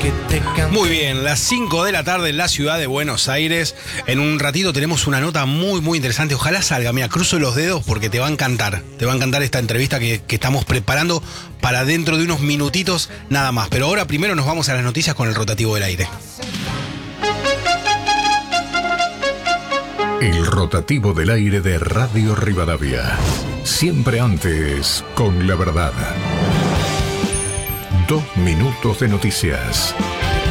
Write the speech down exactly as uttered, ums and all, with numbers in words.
Muy bien, las cinco de la tarde en la ciudad de Buenos Aires. En un ratito tenemos una nota muy, muy interesante. Ojalá salga. Mira, cruzo los dedos porque te va a encantar. Te va a encantar esta entrevista que, que estamos preparando para dentro de unos minutitos nada más. Pero ahora primero nos vamos a las noticias con el rotativo del aire. El rotativo del aire de Radio Rivadavia. Siempre antes, con la verdad. Dos minutos de noticias.